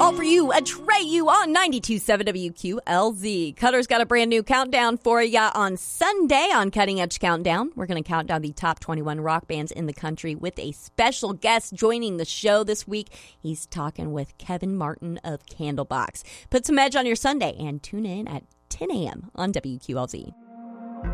All for you, Atreyu on 92.7 WQLZ. Cutter's got a brand new countdown for you on Sunday on Cutting Edge Countdown. We're going to count down the top 21 rock bands in the country with a special guest joining the show this week. He's talking with Kevin Martin of Candlebox. Put some edge on your Sunday and tune in at 10 a.m. on WQLZ.